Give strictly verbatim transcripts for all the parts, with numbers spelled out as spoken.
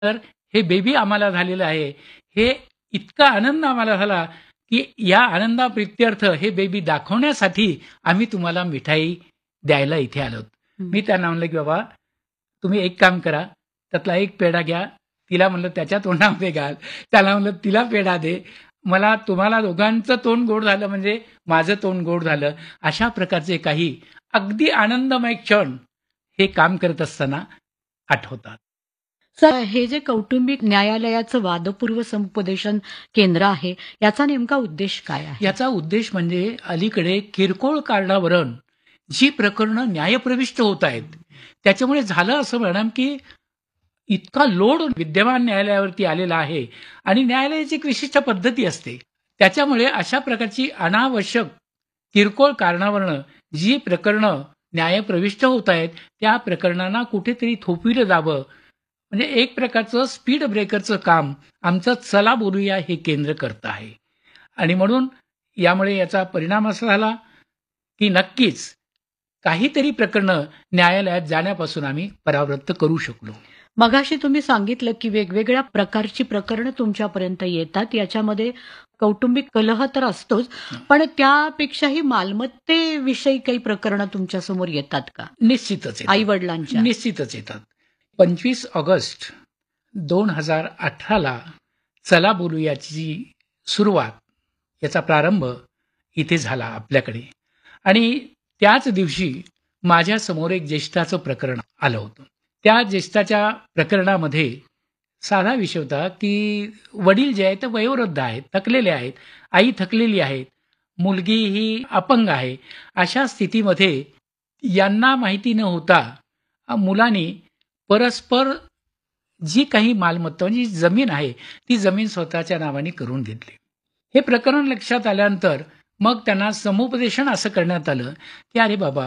तर हे बेबी आम्हाला झालेलं आहे. हे इतका आनंद आम्हाला झाला, की या आनंदाप्रित्यर्थ हे बेबी दाखवण्यासाठी आम्ही तुम्हाला मिठाई द्यायला इथे आलोत. हं. मी त्यांना म्हणलं, की "बाबा, तुम्ही एक काम करा, त्यातला एक पेढा घ्या." तिला म्हणलं, "त्याच्या तोंडामध्ये घाल." त्याला म्हणलं, "तिला पेढा दे." मला तुम्हाला दोघांचं तोंड गोड झालं म्हणजे माझं तोंड गोड झालं. अशा प्रकारचे काही अगदी आनंदमय क्षण हे काम करत असताना आठवतात. सर, हे जे कौटुंबिक न्यायालयाचं वादपूर्व समुपदेशन केंद्र आहे, याचा नेमका उद्देश काय आहे? याचा उद्देश म्हणजे अलीकडे किरकोळ कारणावरून जी प्रकरणं न्यायप्रविष्ट होत आहेत, त्याच्यामुळे झालं असं मॅडम, की इतका लोड विद्यमान न्यायालयावरती आलेला आहे आणि न्यायालयाची एक विशिष्ट पद्धती असते. त्याच्यामुळे अशा प्रकारची अनावश्यक किरकोळ कारणावरून जी प्रकरणं न्यायप्रविष्ट होत आहेत, त्या प्रकरणांना कुठेतरी थोपविलं जावं. म्हणजे एक प्रकारचं स्पीड ब्रेकरचं काम आमचं चला बोलूया हे केंद्र करत आहे. आणि म्हणून यामुळे याचा परिणाम असा झाला, की नक्कीच काहीतरी प्रकरणं न्यायालयात जाण्यापासून आम्ही परावृत्त करू शकलो. मगाशी तुम्ही सांगितलं, की वेगवेगळ्या प्रकारची प्रकरणं तुमच्यापर्यंत येतात. याच्यामध्ये कौटुंबिक कलह तर असतोच, पण त्यापेक्षाही मालमत्तेविषयी काही प्रकरणं तुमच्यासमोर येतात का? निश्चितच येतात. आई-वडिलांच्या? निश्चितच येतात. पंचवीस ऑगस्ट दोन हजार अठरा ला चला बोलूयाची सुरुवात, याचा प्रारंभ इथे झाला आपल्याकडे आणि त्याच दिवशी माझ्यासमोर एक ज्येष्ठाचं प्रकरण आलं होतं. त्या ज्येष्ठाच्या प्रकरणामध्ये साधा विषय होता, की वडील जे आहेत ते वयोवृद्ध आहेत, थकलेले आहेत, आई थकलेली आहे, मुलगी ही अपंग आहे. अशा स्थितीमध्ये यांना माहिती न होता अ, मुलांनी परस्पर जी काही मालमत्ता म्हणजे जी जमीन आहे, ती जमीन स्वतःच्या नावाने करून घेतली. हे प्रकरण लक्षात आल्यानंतर मग त्यांना समुपदेशन असं करण्यात आलं, की "अरे बाबा,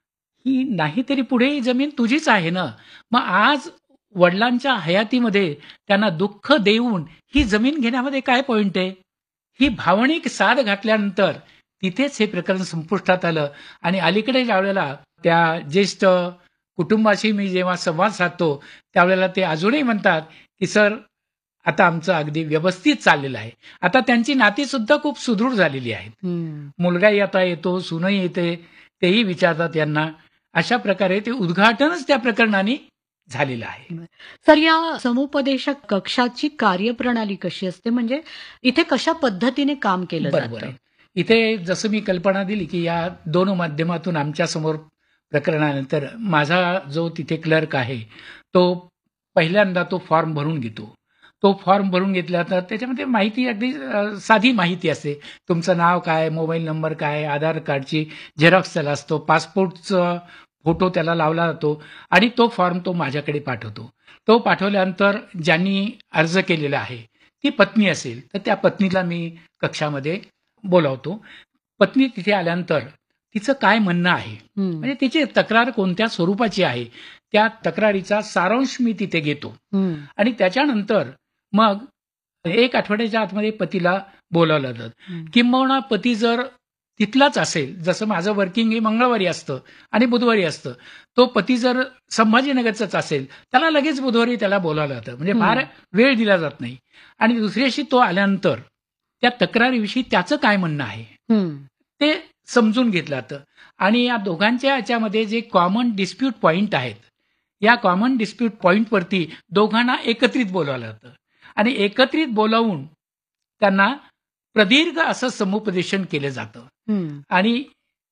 ही नाही तरी पुढे ही जमीन तुझीच आहे ना. मग आज वडिलांच्या हयातीमध्ये त्यांना दुःख देऊन ही जमीन घेण्यामध्ये काय पॉइंट आहे?" ही भावनिक साद घातल्यानंतर तिथेच हे प्रकरण संपुष्टात आलं आणि अलीकडे ज्यावेळेला त्या ज्येष्ठ कुटुंबाशी मी जेव्हा संवाद साधतो, त्यावेळेला ते अजूनही म्हणतात, की "सर, आता आमचं अगदी व्यवस्थित चाललेलं आहे." आता त्यांची नातीसुद्धा खूप सुदृढ झालेली आहेत. हं. मुलगाही आता येतो, सूनही येते, तेही विचारतात यांना. अशा प्रकारे ते उद्घाटनच त्या प्रकरणाने झालेलं आहे. सर, या समुपदेशक कक्षाची कार्यप्रणाली कशी असते? म्हणजे इथे कशा पद्धतीने काम केलं बरोबर जातं? आहे. इथे जसं मी कल्पना दिली, की या दोन माध्यमातून आमच्यासमोर प्रकरणानंतर माझा जो तिथे क्लर्क आहे, तो पहिल्यांदा तो फॉर्म भरून घेतो. तो फॉर्म भरून घेतल्यानंतर त्याच्यामध्ये माहिती अगदी अ, साधी माहिती असते. तुमचं नाव काय, मोबाईल नंबर काय, आधार कार्डची झेरॉक्स त्याला असतो, पासपोर्टचा फोटो त्याला लावला जातो आणि तो फॉर्म तो माझ्याकडे पाठवतो. तो पाठवल्यानंतर ज्यांनी अर्ज केलेला आहे, ती पत्नी असेल, तर त्या पत्नीला मी कक्षामध्ये बोलावतो. पत्नी तिथे आल्यानंतर तिचं काय म्हणणं आहे, हं. म्हणजे तिची तक्रार कोणत्या स्वरूपाची आहे, त्या तक्रारीचा सारांश मी तिथे घेतो हं. आणि त्याच्यानंतर मग एक आठवड्याच्या आतमध्ये पतीला बोलावलं जातं. हं. किंबहुना पती जर तिथलाच असेल, जसं माझं वर्किंग हे मंगळवारी असतं आणि बुधवारी असतं. तो पती जर संभाजीनगरचाच असेल, त्याला लगेच बुधवारी त्याला बोलावलं जातं. म्हणजे हं. फार वेळ दिला जात नाही. आणि दुसरी अशी तो आल्यानंतर त्या तक्रारीविषयी त्याचं काय म्हणणं आहे, हं. ते समजून घेतलं जातं आणि या दोघांच्या याच्यामध्ये जे कॉमन डिस्प्यूट पॉइंट आहेत, या कॉमन डिस्प्यूट पॉइंटवरती दोघांना एकत्रित बोलावलं जातं आणि एकत्रित बोलावून त्यांना प्रदीर्घ असं समुपदेशन केलं जातं. हं. आणि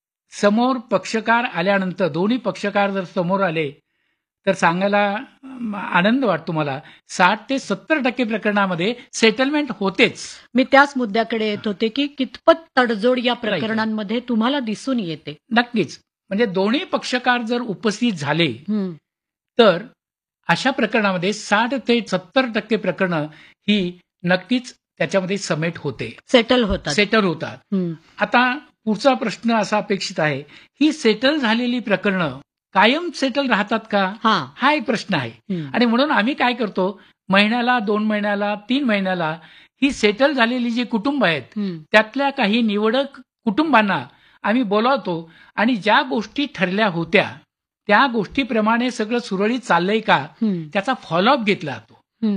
समोर पक्षकार आल्यानंतर दोन्ही पक्षकार जर समोर आले, तर सांगायला अ, आनंद वाटतो मला, साठ ते सत्तर टक्के प्रकरणामध्ये सेटलमेंट होतेच. मी त्याच मुद्द्याकडे येत होते, की कितपत तडजोड या राईट. प्रकरणांमध्ये तुम्हाला दिसून येते? नक्कीच. म्हणजे दोन्ही पक्षकार जर उपस्थित झाले, हं. तर अशा प्रकरणामध्ये साठ ते सत्तर टक्के प्रकरणं ही नक्कीच त्याच्यामध्ये समेट होते, सेटल होतात. सेटल होतात. हं. आता पुढचा प्रश्न असा अपेक्षित आहे, ही सेटल झालेली प्रकरणं कायम सेटल राहतात का? हां. हा एक प्रश्न आहे. हं. आणि म्हणून आम्ही काय करतो, महिन्याला, दोन महिन्याला, तीन महिन्याला ही सेटल झालेली जी कुटुंब आहेत, हं. त्यातल्या काही निवडक कुटुंबांना आम्ही बोलावतो आणि ज्या गोष्टी ठरल्या होत्या, त्या गोष्टीप्रमाणे सगळं सुरळीत चाललंय का, हं. त्याचा फॉलोअप घेतला जातो.